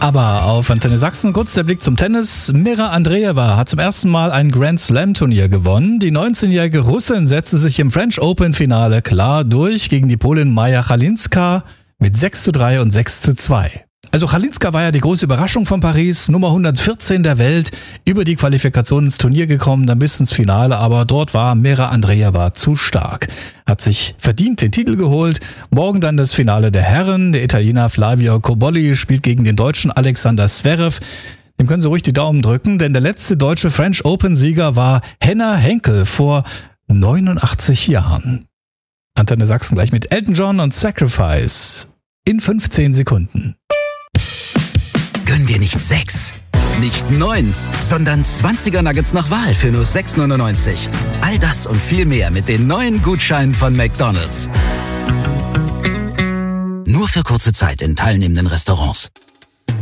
Aber auf Antenne Sachsen kurz der Blick zum Tennis. Mira Andreeva hat zum ersten Mal ein Grand Slam Turnier gewonnen. Die 19-jährige Russin setzte sich im French Open Finale klar durch gegen die Polin Maja Chalinska mit 6:3 und 6:2. Also Chalinska war ja die große Überraschung von Paris, Nummer 114 der Welt, über die Qualifikation ins Turnier gekommen, dann bis ins Finale, aber dort war Mira Andreeva zu stark. Hat sich verdient den Titel geholt. Morgen dann das Finale der Herren. Der Italiener Flavio Cobolli spielt gegen den Deutschen Alexander Zverev. Dem können Sie ruhig die Daumen drücken, denn der letzte deutsche French Open Sieger war Henna Henkel vor 89 Jahren. Antenne Sachsen gleich mit Elton John und Sacrifice in 15 Sekunden. Gönn dir nicht 6, nicht 9, sondern 20er Nuggets nach Wahl für nur 6,99. All das und viel mehr mit den neuen Gutscheinen von McDonald's. Nur für kurze Zeit in teilnehmenden Restaurants.